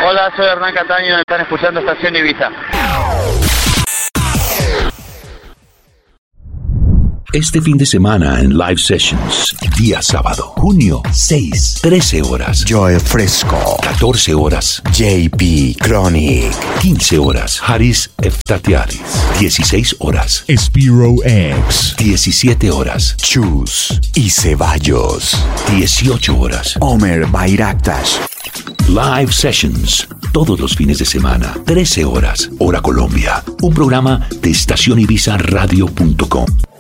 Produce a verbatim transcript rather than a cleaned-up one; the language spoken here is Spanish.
Hola, soy Hernán Cataño, están escuchando Estación Ibiza. Este fin de semana en Live Sessions, día sábado, junio seis, trece horas, Joe Fresco, catorce horas, J P Chronic, quince horas, Haris Eftatiadis, dieciséis horas, Spiro X, diecisiete horas, Chus y Ceballos, dieciocho horas, Omer Bayraktas. Live Sessions, todos los fines de semana, trece horas, hora Colombia, un programa de estación ibiza radio punto com.